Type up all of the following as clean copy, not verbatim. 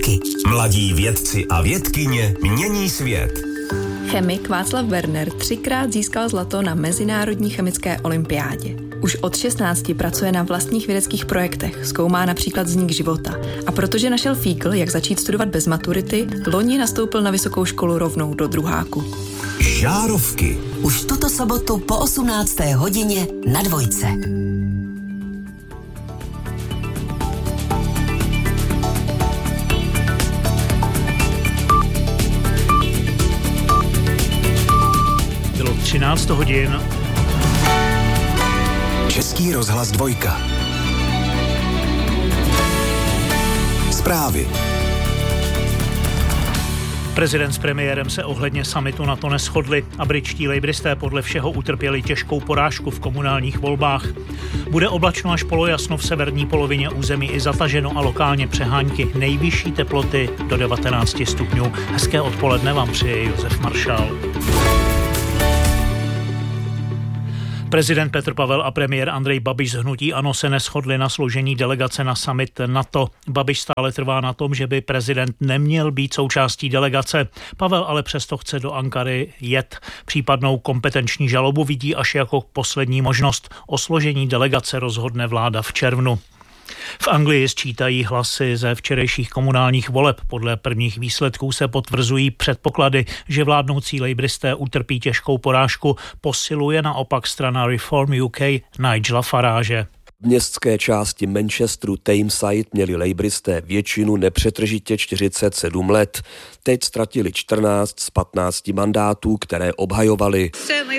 Žárovky. Mladí vědci a vědkyně mění svět. Chemik Václav Werner 3krát získal zlato na Mezinárodní chemické olympiádě. Už od 16 pracuje na vlastních vědeckých projektech, zkoumá například vznik života. A protože našel fígl, jak začít studovat bez maturity, loni nastoupil na vysokou školu rovnou do druháku. Žárovky. Už tuto sobotu po 18. hodině na Dvojce. Bylo 13 hodin. Český rozhlas 2. Zprávy. Prezident s premiérem se ohledně summitu NATO neshodli a britští lejbristé podle všeho utrpěli těžkou porážku v komunálních volbách. Bude oblačno až polojasno v severní polovině území i zataženo a lokálně přehánky. Nejvyšší teploty do 19 stupňů. Hezké odpoledne vám přeje Josef Maršál. Prezident Petr Pavel a premiér Andrej Babiš z hnutí ANO se neshodli na složení delegace na summit NATO. Babiš stále trvá na tom, že by prezident neměl být součástí delegace. Pavel ale přesto chce do Ankary jet. Případnou kompetenční žalobu vidí až jako poslední možnost. O složení delegace rozhodne vláda v červnu. V Anglii sčítají hlasy ze včerejších komunálních voleb. Podle prvních výsledků se potvrzují předpoklady, že vládnoucí lejbristé utrpí těžkou porážku. Posiluje naopak strana Reform UK Nigela Farage. V městské části Manchesteru Tameside měli lejbristé většinu nepřetržitě 47 let. Teď ztratili 14 z 15 mandátů, které obhajovali.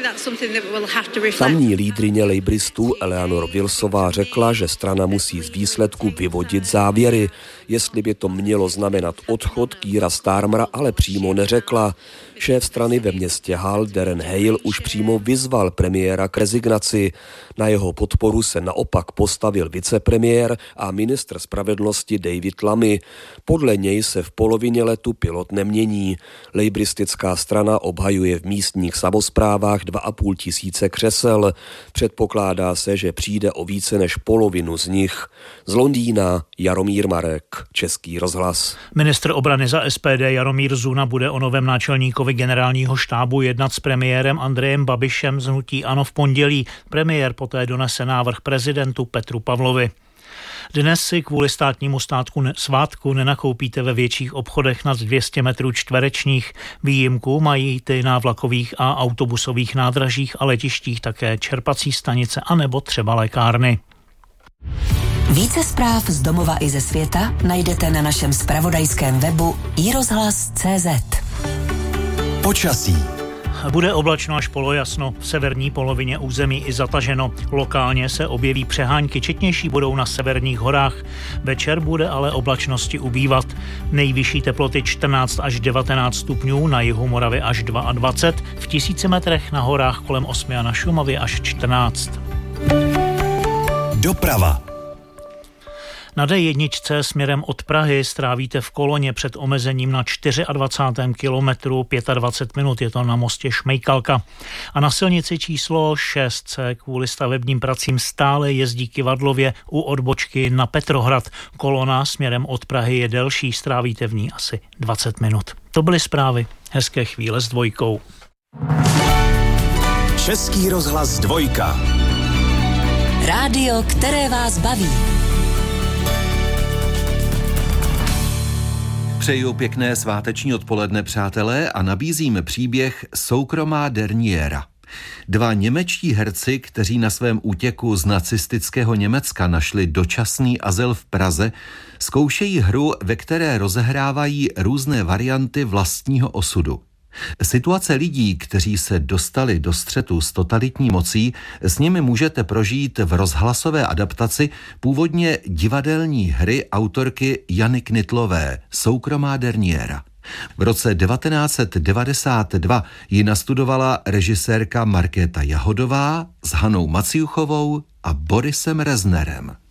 Tamní lídryně lejbristů Eleanor Wilsová řekla, že strana musí z výsledku vyvodit závěry. Jestli by to mělo znamenat odchod Keira Starmera, ale přímo neřekla. Šéf strany ve městě Hull Darren Hale už přímo vyzval premiéra k rezignaci. Na jeho podporu se naopak postavil vicepremiér a ministr spravedlnosti David Lammy. Podle něj se v polovině letu pilot nemění. Lejbristická strana obhajuje v místních samosprávách 2,5 tisíce křesel. Předpokládá se, že přijde o více než polovinu z nich. Z Londýna Jaromír Marek, Český rozhlas. Ministr obrany za SPD Jaromír Zuna bude o novém náčelníkovi generálního štábu jednat s premiérem Andrejem Babišem z hnutí ANO v pondělí. Premiér poté donese návrh prezidentu Petru Pavlovi. Dnes si kvůli státnímu svátku nenakoupíte ve větších obchodech nad 200 metrů čtverečních. Výjimku mají ty na vlakových a autobusových nádražích a letištích také čerpací stanice anebo třeba lékárny. Více zpráv z domova i ze světa najdete na našem zpravodajském webu iRozhlas.cz. Počasí. Bude oblačno až polojasno, v severní polovině území i zataženo. Lokálně se objeví přehánky, četnější budou na severních horách. Večer bude ale oblačnosti ubývat. Nejvyšší teploty 14 až 19 stupňů, na jihu Moravy až 22, v 1000 metrech na horách kolem 8 a na Šumavě až 14. Doprava. Na D1 směrem od Prahy strávíte v koloně před omezením na 24. kilometru 25 minut, je to na mostě Šmejkalka. A na silnici číslo 6 se kvůli stavebním pracím stále jezdí kyvadlově u odbočky na Petrohrad. Kolona směrem od Prahy je delší, strávíte v ní asi 20 minut. To byly zprávy. Hezké chvíle s Dvojkou. Český rozhlas 2. Rádio, které vás baví. Přeju pěkné sváteční odpoledne, přátelé, a nabízím příběh Soukromá derniéra. 2 němečtí herci, kteří na svém útěku z nacistického Německa našli dočasný azyl v Praze, zkoušejí hru, ve které rozehrávají různé varianty vlastního osudu. Situace lidí, kteří se dostali do střetu s totalitní mocí, s nimi můžete prožít v rozhlasové adaptaci původně divadelní hry autorky Jany Knitlové Soukromá derniéra. V roce 1992 ji nastudovala režisérka Markéta Jahodová s Hanou Maciuchovou a Borisem Reznerem.